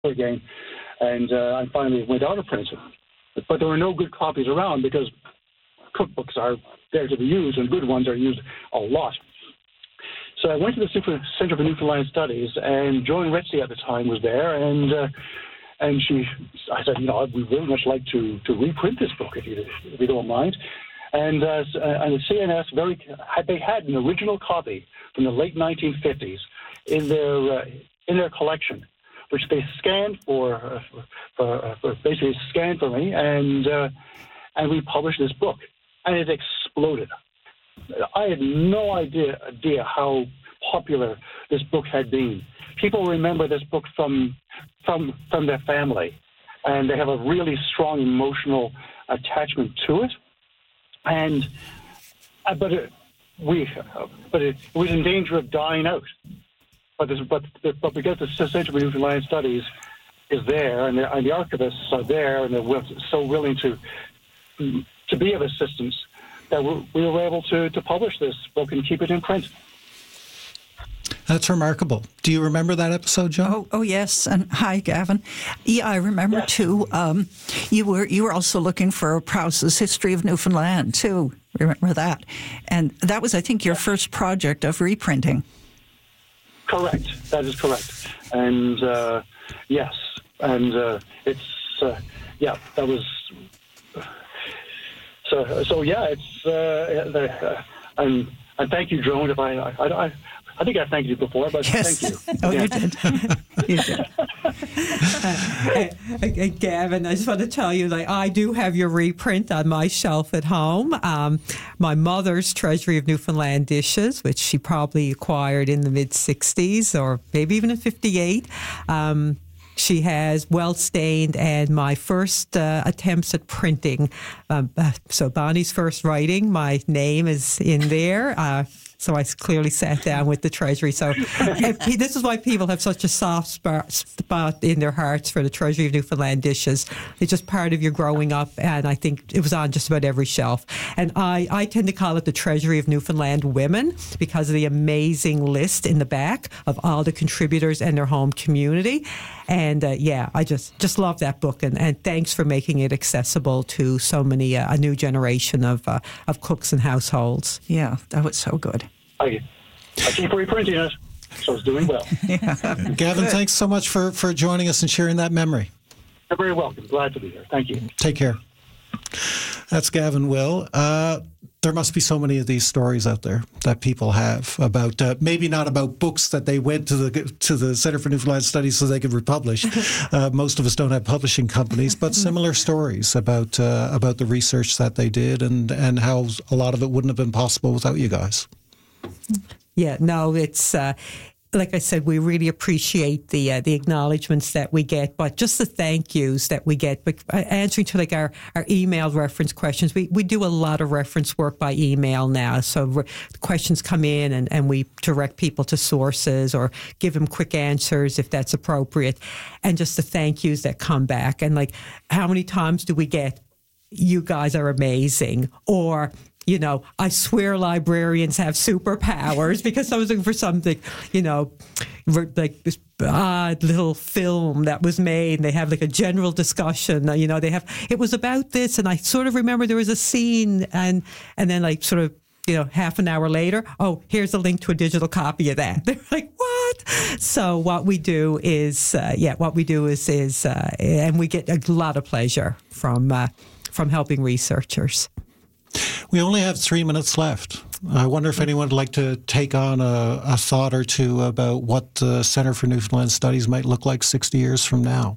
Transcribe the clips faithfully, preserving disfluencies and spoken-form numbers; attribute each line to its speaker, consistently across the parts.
Speaker 1: again, and uh, I finally went out of print. But there were no good copies around because cookbooks are there to be used, and good ones are used a lot. So I went to the Center for Newfoundland Studies, and Joan Retzi at the time was there, and uh, and she, I said, you know, we'd really much like to, to reprint this book if you if you don't mind. And uh, and the C N S very they had an original copy from the late nineteen fifties in their uh, in their collection, which they scanned for, uh, for, uh, for basically scanned for me, and uh, and we published this book, and it exploded. I had no idea idea how popular this book had been. People remember this book from from from their family, and they have a really strong emotional attachment to it. And uh, but it, we uh, but it, it was in danger of dying out. But this, but but because the Center for Newfoundland Studies is there, and the, and the archivists are there, and they're so willing to to be of assistance, that we, we were able to to publish this book and keep it in print.
Speaker 2: That's remarkable. Do you remember that episode, Joan?
Speaker 3: Oh, oh yes. And hi, Gavin. Yeah, I remember
Speaker 1: yeah.
Speaker 3: too. Um, you were you were also looking for Prowse's History of Newfoundland too. Remember that? And that was, I think, your yeah. first project of reprinting.
Speaker 1: Correct. That is correct. And uh, yes, and uh, it's uh, yeah. That was so. So yeah, it's uh, the, uh, and and thank you, Joan. If I I. I I think I thanked you before, but
Speaker 3: yes.
Speaker 1: thank you.
Speaker 3: Oh,
Speaker 1: yeah.
Speaker 3: you did. You did.
Speaker 4: uh, uh, Gavin, I just want to tell you, like, I do have your reprint on my shelf at home. Um, my mother's Treasury of Newfoundland Dishes, which she probably acquired in the mid-sixties or maybe even in fifty-eight. Um, She has Well Stained and my first uh, attempts at printing. Um, uh, so Bonnie's first writing, my name is in there. Uh, so I clearly sat down with the Treasury. So this is why people have such a soft spot in their hearts for the Treasury of Newfoundland Dishes. It's just part of your growing up, and I think it was on just about every shelf. And I, I tend to call it the Treasury of Newfoundland Women because of the amazing list in the back of all the contributors and their home community. And uh, yeah, I just, just love that book, and, and thanks for making it accessible to so many, uh, a new generation of uh, of cooks and households.
Speaker 3: Yeah, that was so good.
Speaker 1: I, I keep reprinting it, so it's doing well.
Speaker 3: Yeah.
Speaker 2: Gavin, good. Thanks so much for, for joining us and sharing that memory.
Speaker 1: You're very welcome. Glad to be here. Thank you.
Speaker 2: Take care. That's Gavin Will. Uh, there must be so many of these stories out there that people have about, uh, maybe not about books that they went to the to the Center for Newfoundland Studies so they could republish. Uh, most of us don't have publishing companies, but similar stories about uh, about the research that they did and, and how a lot of it wouldn't have been possible without you guys.
Speaker 4: Yeah, no, it's... Uh, Like I said, we really appreciate the uh, the acknowledgments that we get, but just the thank yous that we get. But answering to like our, our email reference questions, we, we do a lot of reference work by email now. So re- questions come in and, and we direct people to sources or give them quick answers if that's appropriate. And just the thank yous that come back. And like, how many times do we get, you guys are amazing, or you know, I swear librarians have superpowers, because I was looking for something, you know, like this odd little film that was made, and they have like a general discussion, you know, they have, it was about this, and I sort of remember there was a scene, and and then like sort of, you know, half an hour later, oh, here's a link to a digital copy of that. They're like, what? So what we do is, uh, yeah, what we do is, is uh, and we get a lot of pleasure from uh, from helping researchers.
Speaker 2: We only have three minutes left. I wonder if anyone would like to take on a, a thought or two about what the Center for Newfoundland Studies might look like sixty years from now.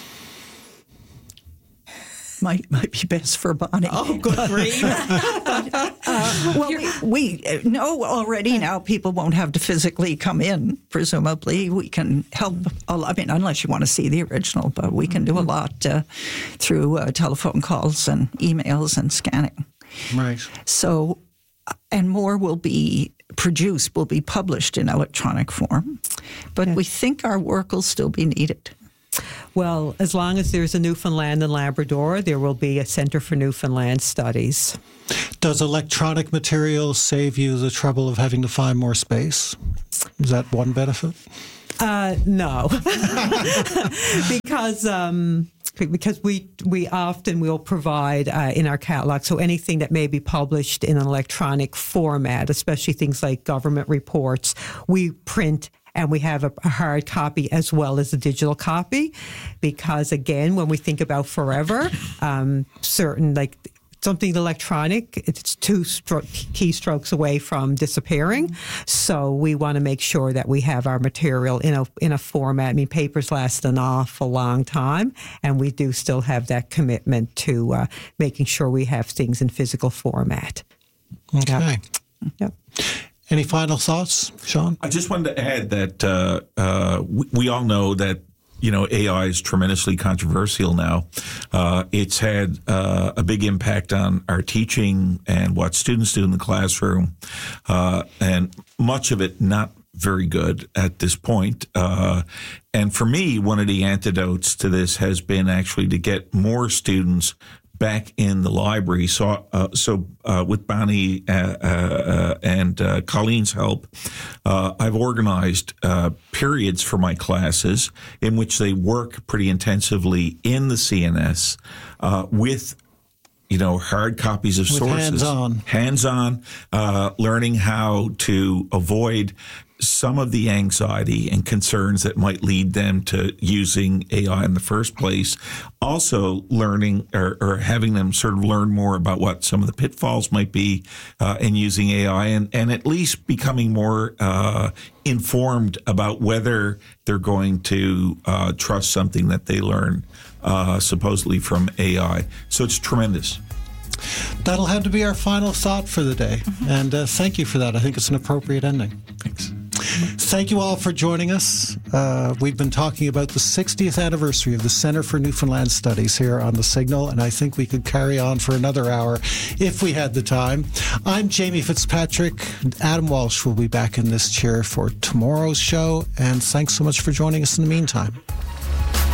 Speaker 3: Might might be best for Bonnie.
Speaker 4: Oh, good grief.
Speaker 3: uh, well, we, we know already now people won't have to physically come in, presumably. We can help, a lot, I mean, unless you want to see the original, but we can do a lot uh, through uh, telephone calls and emails and scanning.
Speaker 2: Right.
Speaker 3: So, and more will be produced, will be published in electronic form. But yeah. we think our work will still be needed.
Speaker 4: Well, as long as there's a Newfoundland and Labrador, there will be a Center for Newfoundland Studies.
Speaker 2: Does electronic material save you the trouble of having to find more space? Is that one benefit?
Speaker 4: Uh, no, because um, because we we often will provide uh, in our catalog, so anything that may be published in an electronic format, especially things like government reports, we print and we have a, a hard copy as well as a digital copy, because again, when we think about forever, um, certain like something electronic, it's two stro- keystrokes away from disappearing. So we want to make sure that we have our material in a in a format. I mean, papers last an awful long time, and we do still have that commitment to uh, making sure we have things in physical format.
Speaker 2: Okay.
Speaker 4: Yep. Yep.
Speaker 2: Any final thoughts, Sean?
Speaker 5: I just wanted to add that uh, uh, we, we all know that, you know, A I is tremendously controversial now. Uh, it's had uh, a big impact on our teaching and what students do in the classroom, uh, and much of it not very good at this point. Uh, and for me, one of the antidotes to this has been actually to get more students back in the library. So, uh, so uh, with Bonnie uh, uh, and uh, Colleen's help, uh, I've organized uh, periods for my classes in which they work pretty intensively in the C N S uh, with, you know, hard copies of
Speaker 2: with
Speaker 5: sources.
Speaker 2: Hands-on.
Speaker 5: Hands-on, uh, learning how to avoid some of the anxiety and concerns that might lead them to using A I in the first place. Also learning or, or having them sort of learn more about what some of the pitfalls might be uh, in using A I, and, and at least becoming more uh, informed about whether they're going to uh, trust something that they learn uh, supposedly from A I. So it's tremendous.
Speaker 2: That'll have to be our final thought for the day. And uh, thank you for that. I think it's an appropriate ending.
Speaker 5: Thanks.
Speaker 2: Thank you all for joining us. Uh, we've been talking about the sixtieth anniversary of the Center for Newfoundland Studies here on The Signal, and I think we could carry on for another hour if we had the time. I'm Jamie Fitzpatrick. Adam Walsh will be back in this chair for tomorrow's show, and thanks so much for joining us in the meantime.